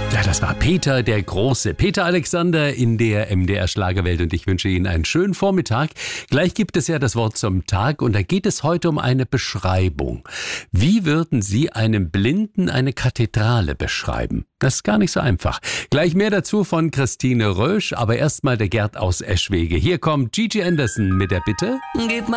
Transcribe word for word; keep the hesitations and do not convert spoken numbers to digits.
Ja, das war Peter, der Große. Peter Alexander in der M D R Schlagerwelt und ich wünsche Ihnen einen schönen Vormittag. Gleich gibt es ja das Wort zum Tag und da geht es heute um eine Beschreibung. Wie würden Sie einem Blinden eine Kathedrale beschreiben? Das ist gar nicht so einfach. Gleich mehr dazu von Christine Rösch, aber erstmal der Gerd aus Eschwege. Hier kommt Gigi Anderson mit der Bitte. Gib